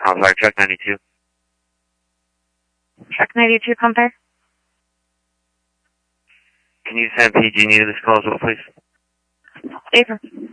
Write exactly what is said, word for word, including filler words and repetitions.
I'm sorry, Truck ninety-two. Truck ninety-two, Compare. Can you send P G and E to this call as well, please? April.